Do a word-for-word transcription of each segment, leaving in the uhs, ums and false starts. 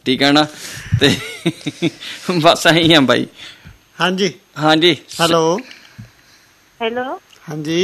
ठीक है ना। ते बस यही है भाई। हाँ जी हाँ जी हेलो हेलो हाँ जी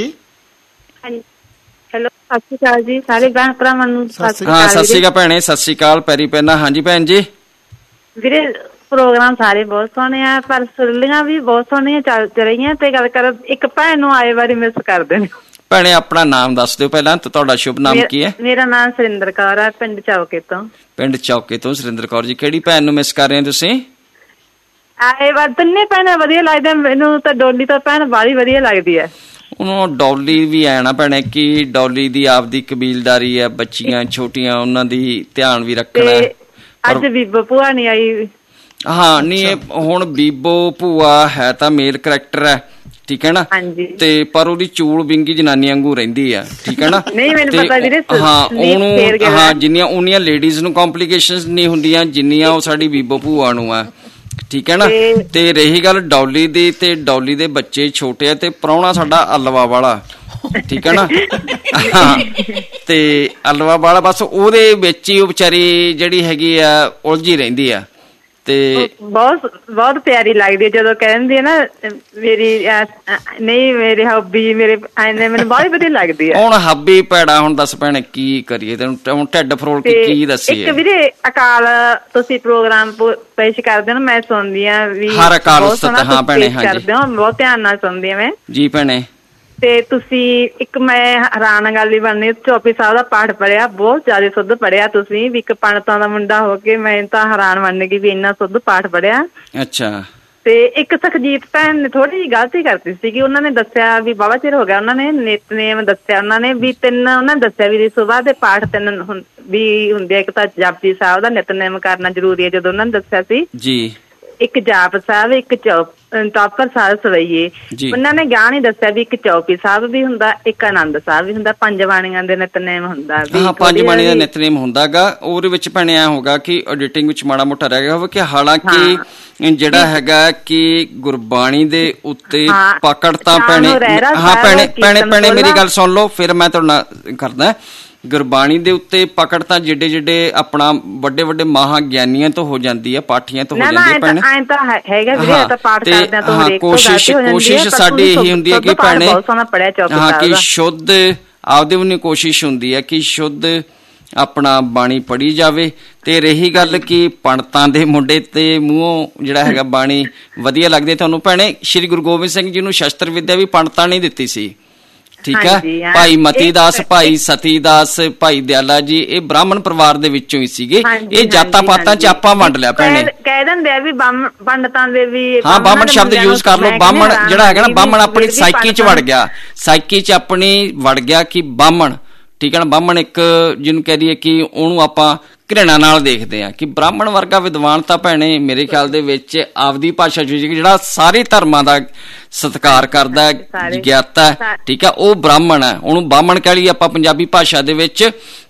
हेलो सत श्री अकाल जी सारे भैन भरावां नूं। हाँ सत श्री अकाल भैणे, सत श्री अकाल, पैरी पैना। हाँ जी भैन जी। ਵੀਰੇ ਪ੍ਰੋਗਰਾਮ ਸਾਰੇ ਬਹੁਤ ਸੋਹਣੇ ਆ, ਪਰ ਸੁਰਲੀਆਂ ਵੀ ਬਹੁਤ ਸੋਹਣੀਆਂ ਚੱਲ ਰਹੀਆਂ ਤੇ ਗੱਲ ਕਰ ਇੱਕ ਭੈਣ ਨੂੰ ਆਏ ਵਾਰੀ ਮਿਸ ਕਰਦੇ ਨੇ। ਭੈਣੇ ਆਪਣਾ ਨਾਮ ਦੱਸ ਦਿਓ ਪਹਿਲਾਂ ਤੇ ਤੁਹਾਡਾ ਸ਼ੁਭ ਨਾਮ ਕੀ ਹੈ? ਮੇਰਾ ਨਾਮ ਸੁਰਿੰਦਰ ਕੌਰ ਆ, ਪਿੰਡ ਚੌਕੇ ਤੋਂ। ਪਿੰਡ ਚੌਕੇ ਤੋਂ ਸੁਰਿੰਦਰ ਕੌਰ ਜੀ, ਕਿਹੜੀ ਭੈਣ ਨੂੰ ਮਿਸ ਕਰ ਰਹੇ ਹੋ ਤੁਸੀਂ? ਆਏ ਵਾਰ ਤਿੰਨੇ ਭੈਣਾਂ ਵਧੀਆ ਲੱਗਦੇ ਮੈਨੂੰ, ਤਾਂ ਡੋਲੀ ਤਾਂ ਭੈਣ ਬਾਹਲੀ ਵਧੀਆ ਲੱਗਦੀ ਹੈ। ਉਹਨੂੰ ਡੋਲੀ ਵੀ ਐ ਨਾ ਭੈਣੇ ਕਿ ਡੋਲੀ ਦੀ ਆਪਦੀ ਕਬੀਲਦਾਰੀ ਹੈ, ਬੱਚੀਆਂ ਛੋਟੀਆਂ ਉਹਨਾਂ ਦੀ ਧਿਆਨ ਵੀ ਰੱਖਣਾ। ਅੱਜ ਬੀਬੋ ਭੂਆ ਨਹੀਂ ਆਈ। ਹਾਂ ਨਹੀਂ ਇਹ ਹੁਣ ਬੀਬੋ ਭੂਆ ਹੈ ਤਾਂ ਮੇਲ ਕਰੈਕਟਰ ਹੈ, ਠੀਕ ਹੈ ਨਾ। ਤੇ ਪਰ ਉਹਦੀ ਚੂਲ ਵਿੰਗੀ ਜਨਾਨੀ ਵਾਂਗੂ ਰਹਿੰਦੀ ਆ, ਠੀਕ ਹੈ ਨਾ। ਨਹੀਂ ਮੈਨੂੰ ਪਤਾ ਵੀਰੇ। ਹਾਂ ਉਹਨੂੰ ਹਾਂ ਜਿੰਨੀਆਂ ਉਹਨੀਆਂ ਲੇਡੀਜ਼ ਨੂੰ ਕੰਪਲੀਕੇਸ਼ਨਸ ਨਹੀਂ ਹੁੰਦੀਆਂ ਜਿੰਨੀਆਂ ਉਹ ਸਾਡੀ ਬੀਬੋ ਭੂਆ ਨੂੰ ਆ, ਠੀਕ ਹੈ ਨਾ। ਤੇ ਰਹੀ ਗੱਲ ਡੋਲੀ ਦੀ, ਤੇ ਡੋਲੀ ਦੇ ਬੱਚੇ ਛੋਟੇ ਆ ਤੇ ਪ੍ਰਾਹੁਣਾ ਸਾਡਾ ਅਲਵਾ ਵਾਲਾ, ਠੀਕ ਹੈ ਨਾ। ਹਾਂ ਤੇ ਅਲਵਾ ਵਾਲਾ ਬਸ ਉਹਦੇ ਵਿੱਚ ਹੀ ਉਹ ਵਿਚਾਰੀ ਜਿਹੜੀ ਹੈਗੀ ਆ ਉਲਝੀ ਰਹਿੰਦੀ ਆ। ਤੇ ਬਹੁਤ ਬਹੁਤ ਪਿਆਰੀ ਲੱਗਦੀ ਹੈ ਜਦੋਂ ਕਹਿੰਦੀ ਹੈ ਨਾ ਮੇਰੀ ਨਹੀਂ ਮੇਰੇ ਹੱਬੀ ਮੇਰੇ ਮੈਨੂੰ ਬਹੁਤ ਵਧੀਆ ਲੱਗਦੀ ਹੈ। ਹੁਣ ਹੱਬੀ ਭੈੜਾ ਹੁਣ ਦੱਸ ਭੈਣੇ ਕੀ ਕਰੀਏ ਤੈਨੂੰ, ਹੁਣ ਢਿੱਡ ਫਰੋਲ ਕੇ ਕੀ ਦੱਸੀਏ। ਇੱਕ ਵੀਰੇ ਅਕਾਲ ਤੁਸੀਂ ਪ੍ਰੋਗਰਾਮ ਪੇਸ਼ ਕਰਦੇ ਹੋ ਨਾ, ਮੈਂ ਸੁਣਦੀ ਹਾਂ ਵੀ ਹਰ ਅਕਾਲ ਉਸਤਤ। ਹਾਂ ਭੈਣੇ ਹਾਂਜੀ ਕਰਦੇ ਹੋ, ਬਹੁਤ ਧਿਆਨ ਨਾਲ ਸੁਣਦੀ ਹਾਂ ਮੈਂ ਜੀ ਭੈਣੇ। ਤੇ ਤੁਸੀਂ ਇੱਕ ਮੈਂ ਹੈਰਾਨ ਗੱਲ ਹੀ ਬਣਨੀ, ਚੌਪੀ ਸਾਹਿਬ ਦਾ ਪਾਠ ਪੜਿਆ, ਬਹੁਤ ਜ਼ਿਆਦਾ ਸੁੱਧ ਪੜਿਆ ਤੁਸੀਂ ਵੀ। ਇੱਕ ਪੰਡਤਾਂ ਦਾ ਮੁੰਡਾ ਹੋ ਕੇ ਮੈਂ ਤਾਂ ਹੈਰਾਨ ਬਣ ਗਈ ਵੀ ਇੰਨਾ ਸੁੱਧ ਪਾਠ ਪੜਿਆ। ਅੱਛਾ। ਤੇ ਇੱਕ ਸੁਖਜੀਤ ਭੈਣ ਨੇ ਥੋੜੀ ਜਿਹੀ ਗਲਤੀ ਕਰਤੀ ਸੀਗੀ, ਉਹਨਾਂ ਨੇ ਦੱਸਿਆ ਵੀ ਬਾਵਾ ਚਿਰ ਹੋ ਗਿਆ, ਉਹਨਾਂ ਨੇ ਨਿਤਨੇਮ ਦੱਸਿਆ, ਉਹਨਾਂ ਨੇ ਵੀ ਤਿੰਨ ਉਹਨਾਂ ਨੇ ਦੱਸਿਆ ਵੀ ਸੁਬਾਹ ਦੇ ਪਾਠ ਤਿੰਨ ਵੀ ਹੁੰਦੇ ਆ। ਇੱਕ ਤਾਂ ਜਪਜੀ ਸਾਹਿਬ ਦਾ ਨਿਤਨੇਮ ਕਰਨਾ ਜ਼ਰੂਰੀ ਹੈ ਜਦੋਂ ਉਹਨਾਂ ਨੇ ਦੱਸਿਆ ਸੀ ਜੀ, ਇੱਕ ਜਾਪ ਸਾਹਿਬ, ਇੱਕ ਚੌਪ ਟਾਪਰ ਸਾਹਿਬ ਸਵਈਏ। ਉਹਨਾਂ ਨੇ ਗਿਆਨ ਹੀ ਦੱਸਿਆ ਵੀ ਇੱਕ ਚੌਪੀ ਸਾਹਿਬ ਵੀ ਹੁੰਦਾ, ਇੱਕ ਆਨੰਦ ਸਾਹਿਬ ਵੀ ਹੁੰਦਾ, ਪੰਜ ਬਾਣੀਆਂ ਦੇ ਨਿਤਨੇਮ ਹੁੰਦਾ। ਹਾਂ ਪੰਜ ਬਾਣੀਆਂ ਦਾ ਨਿਤਨੇਮ ਹੁੰਦਾ ਗਾ। ਉਹਦੇ ਵਿੱਚ ਭੈਣੇ ਐ ਹੋਗਾ ਕਿ ਐਡੀਟਿੰਗ ਵਿੱਚ ਮਾੜਾ ਮੋਟਾ ਰਹਿ ਗਿਆ ਹੋਵੇ ਕਿ ਹਾਲਾਂਕਿ ਜਿਹੜਾ ਹੈਗਾ ਕਿ ਗੁਰਬਾਣੀ ਦੇ ਉੱਤੇ ਪਕੜ ਤਾਂ ਭੈਣੇ ਹਾਂ ਭੈਣੇ ਭੈਣੇ ਭੈਣੇ ਮੇਰੀ ਗੱਲ ਸੁਣ ਲਓ ਫਿਰ ਮੈਂ ਤੁਹਾਡੇ ਨਾਲ ਕਰਦਾ। ਗੁਰਬਾਣੀ ਦੇ ਉੱਤੇ ਪਕੜ ਤਾਂ ਜਿੱਡੇ ਜਿੱਡੇ ਆਪਣਾ ਵੱਡੇ ਵੱਡੇ ਮਹਾ ਗਿਆਨੀਆਂ ਤੋਂ ਹੋ ਜਾਂਦੀ ਹੈ, ਪਾਠੀਆਂ ਤੋਂ ਹੋ ਜਾਂਦੀ ਹੈ ਭੈਣੇ। ਹਾਂ ਕੋਸ਼ਿਸ਼ ਕੋਸ਼ਿਸ਼ ਸਾਡੀ ਇਹੀ ਹੁੰਦੀ ਹੈ ਕਿ ਭੈਣੇ ਹਾਂ ਕਿ ਸ਼ੁੱਧ ਆਪਦੇ ਉਹਨੀ ਕੋਸ਼ਿਸ਼ ਹੁੰਦੀ ਹੈ ਕਿ ਸ਼ੁੱਧ ਆਪਣਾ ਬਾਣੀ ਪੜ੍ਹੀ ਜਾਵੇ। ਤੇ ਰਹੀ ਗੱਲ ਕਿ ਪੰਡਤਾਂ ਦੇ ਮੁੰਡੇ ਤੇ ਮੂੰਹੋਂ ਜਿਹੜਾ ਹੈਗਾ ਬਾਣੀ ਵਧੀਆ ਲੱਗਦੀ ਤੁਹਾਨੂੰ ਭੈਣੇ, ਸ਼੍ਰੀ ਗੁਰੂ ਗੋਬਿੰਦ ਸਿੰਘ ਜੀ ਨੂੰ ਸ਼ਸਤਰ ਵਿਦਿਆ ਵੀ ਪੰਡਤਾਂ ਨੇ ਦਿੱਤੀ ਸੀ, ਠੀਕ ਹੈ। ਭਾਈ ਮਤੀ ਦਾਸ, ਭਾਈ ਸਤੀ ਦਾਸ, ਭਾਈ ਦਿਆਲਾ ਜੀ ਇਹ ਬ੍ਰਾਹਮਣ ਪਰਿਵਾਰ ਦੇ ਵਿੱਚੋਂ ਹੀ ਸੀਗੇ। ਇਹ ਜਾਤਾਂ ਪਾਤਾਂ ਚ ਆਪਾਂ ਵੰਡ ਲਿਆ ਭੈਣੇ। ਕਹਿ ਦਿੰਦੇ ਆ ਵੀ ਪੰਡਤਾਂ ਦੇ ਵੀ ਹਾਂ ਬਾਹਮਣ ਸ਼ਬਦ ਯੂਜ਼ ਕਰ ਲਓ। ਬਾਹਮਣ ਜਿਹੜਾ ਹੈਗਾ ਨਾ ਬਾਹਮਣ ਆਪਣੀ ਸਾਈਕੀ ਚ ਵੜ ਗਿਆ, ਸਾਈਕੀ ਚ ਆਪਣੀ ਵੜ ਗਿਆ ਕਿ ਬਾਹਮਣ, ਠੀਕ ਹੈ ਨਾ। ਬਾਹਮਣ ਇੱਕ ਜਿਹਨੂੰ ਕਹਿ ਦਈਏ ਕਿ ਉਹਨੂੰ ਆਪਾਂ ਘ੍ਰਿਣਾ ਨਾਲ ਦੇਖਦੇ ਆ ਕਿ ਬ੍ਰਾਹਮਣ ਵਰਗਾ ਵਿਦਵਾਨ ਤਾਂ ਭੈਣੇ ਮੇਰੇ ਖਿਆਲ ਦੇ ਵਿੱਚ ਆਪਦੀ ਭਾਸ਼ਾ ਜਿਹੜਾ ਸਾਰੇ ਧਰਮਾਂ ਦਾ ਸਤਿਕਾਰ ਕਰਦਾ, ਗਿਆਤਾ, ਠੀਕ ਹੈ, ਉਹ ਬ੍ਰਾਹਮਣ ਹੈ। ਉਹਨੂੰ ਬਾਹਮਣ ਕਹਿ ਲਈਏ ਆਪਾਂ ਪੰਜਾਬੀ ਭਾਸ਼ਾ ਦੇ ਵਿੱਚ।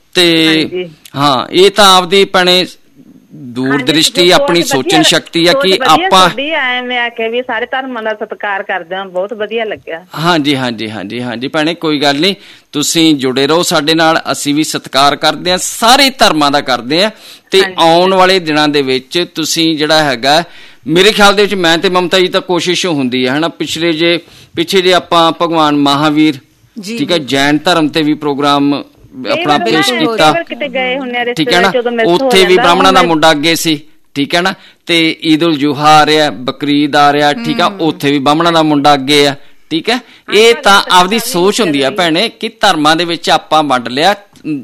ਤੇ ਹਾਂ ਇਹ ਤਾਂ ਆਪਦੀ ਭੈਣੇ ਦੂਰ ਦ੍ਰਿਸ਼ਟੀ ਆਪਣੀ ਸੋਚਣ ਸ਼ਕਤੀ ਆ ਕਿ ਆਪਾਂ ਐਵੇਂ ਆਖਿਆ ਵੀ ਸਾਰੇ ਧਰਮਾਂ ਦਾ ਸਤਿਕਾਰ ਕਰਦੇ ਹਾਂ, ਬਹੁਤ ਵਧੀਆ ਲੱਗਿਆ। ਹਾਂਜੀ ਹਾਂਜੀ ਹਾਂਜੀ ਹਾਂਜੀ ਭੈਣੇ ਕੋਈ ਗੱਲ ਨਹੀਂ, ਤੁਸੀਂ ਜੁੜੇ ਰਹੋ ਸਾਡੇ ਨਾਲ, ਅਸੀਂ ਵੀ ਸਤਿਕਾਰ ਕਰਦੇ ਹਾਂ, ਸਾਰੇ ਧਰਮਾਂ ਦਾ ਕਰਦੇ ਹਾਂ। ਤੇ ਆਉਣ ਵਾਲੇ ਦਿਨਾਂ ਦੇ ਵਿੱਚ ਤੁਸੀਂ ਜਿਹੜਾ ਹੈਗਾ ਮੇਰੇ ਖਿਆਲ ਦੇ ਵਿੱਚ ਮੈਂ ਤੇ ਮਮਤਾ ਜੀ ਤਾਂ ਕੋਸ਼ਿਸ਼ ਹੁੰਦੀ ਹੈ ਹਨਾ। ਪਿਛਲੇ ਜੇ ਪਿੱਛੇ ਜੇ ਆਪਾਂ ਭਗਵਾਨ ਮਹਾਵੀਰ, ਠੀਕ ਹੈ, ਜੈਨ ਧਰਮ ਤੇ ਵੀ ਪ੍ਰੋਗਰਾਮ ਆਪਣਾ ਪੇਸ਼ ਕੀਤਾ, ਠੀਕ ਹੈ ਨਾ। ਉੱਥੇ ਵੀ ਬ੍ਰਾਹਮਣਾਂ ਦਾ ਮੁੰਡਾ ਅੱਗੇ ਸੀ, ਠੀਕ ਹੈ ਨਾ। ਤੇ ਈਦ ਉਲ ਜੁਹਾ ਆ ਰਿਹਾ, ਬਕਰੀਦ ਆ ਰਿਹਾ, ਠੀਕ ਆ, ਉੱਥੇ ਵੀ ਬ੍ਰਾਹਮਣਾਂ ਦਾ ਮੁੰਡਾ ਅੱਗੇ ਆ, ਠੀਕ ਹੈ। ਇਹ ਤਾਂ ਆਪਦੀ ਸੋਚ ਹੁੰਦੀ ਆ ਭੈਣੇ ਕਿ ਧਰਮਾਂ ਦੇ ਵਿੱਚ ਆਪਾਂ ਵੰਡ ਲਿਆ।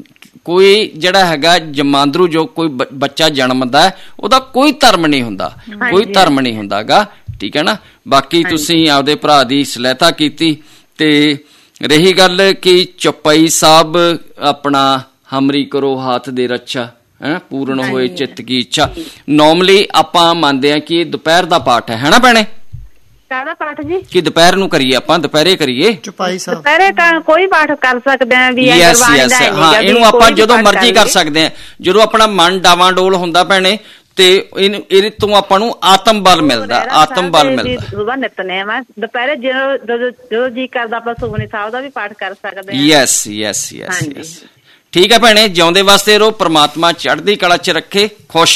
ਕੋਈ ਜਿਹੜਾ ਹੈਗਾ ਜਮਾਂਦਰੂ ਜੋ ਕੋਈ ਬੱਚਾ ਜਨਮਦਾ ਉਹਦਾ ਕੋਈ ਧਰਮ ਨਹੀਂ ਹੁੰਦਾ, ਕੋਈ ਧਰਮ ਨਹੀਂ ਹੁੰਦਾ ਗਾ, ਠੀਕ ਹੈ ਨਾ। ਬਾਕੀ ਤੁਸੀਂ ਆਪਦੇ ਭਰਾ ਦੀ ਸਲਾਹਤਾ ਕੀਤੀ। ਤੇ ਰਹੀ ਗੱਲ ਕਿ ਚੌਪਈ ਸਾਹਿਬ ਆਪਣਾ ਹਮਰੀ ਕਰੋ ਹਾਥ ਦੇ ਰੱਛਾ ਹੈ ਪੂਰਨ ਹੋਏ ਚਿੱਤ ਕੀ ਇੱਛਾ, ਨੋਰਮਲੀ ਆਪਾਂ ਮੰਨਦੇ ਹਾਂ ਕਿ ਦੁਪਹਿਰ ਦਾ ਪਾਠ ਹੈ ਹੈ ਨਾ ਭੈਣੇ। ਕਾਹਦਾ ਪਾਠ ਜੀ? ਕਿ ਦੁਪਹਿਰ ਨੂੰ ਕਰੀਏ ਆਪਾਂ, ਦੁਪਹਿਰੇ ਕਰੀਏ ਚੌਪਾਈ ਸਾਹਿਬ। ਦੁਪਹਿਰੇ ਤਾਂ ਕੋਈ ਪਾਠ ਕਰ ਸਕਦੇ ਆ ਵੀ ਯੈਸ ਯੈਸ ਹਾਂ ਇਹਨੂੰ ਆਪਾਂ ਜਦੋਂ ਮਰਜ਼ੀ ਕਰ ਸਕਦੇ ਆ, ਜਦੋਂ ਆਪਣਾ ਮਨ ਡਾਵਾਂ ਡੋਲ ਹੁੰਦਾ ਭੈਣੇ ਤੇ ਇਹਨੂੰ ਇਹਦੇ ਤੋਂ ਆਪਾਂ ਨੂੰ ਆਤਮ ਬਲ ਮਿਲਦਾ, ਆਤਮ ਬਲ ਮਿਲਦਾ। ਸੁਬਾਹ ਨਿਤਨੇਮ ਹੈ, ਦੁਪਹਿਰੇ ਜਦੋਂ ਜਦੋਂ ਜੀ ਕਰਦਾ ਆਪਾਂ ਸੁਖਮਨੀ ਸਾਹਿਬ ਦਾ ਵੀ ਪਾਠ ਕਰ ਸਕਦੇ ਆ। ਯੈਸ ਯੈਸ ਯੈਸ ਯੈਸ ਠੀਕ ਹੈ ਭੈਣੇ, ਜਿਉਂਦੇ ਵਾਸਤੇ ਰਹੋ, ਪ੍ਰਮਾਤਮਾ ਚੜ੍ਹਦੀ ਕਲਾ ਚ ਰੱਖੇ, ਖੁਸ਼